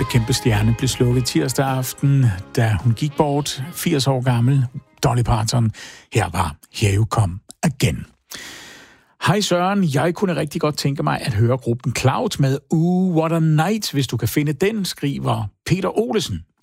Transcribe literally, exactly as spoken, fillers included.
kæmpe stjerne blev slukket tirsdag aften, da hun gik bort, firs år gammel, Dolly Parton. Her var Here You Come Again. Hej Søren, jeg kunne rigtig godt tænke mig at høre gruppen Cloud med Ooh, What a Night. Hvis du kan finde den, skriver Peter Olesen.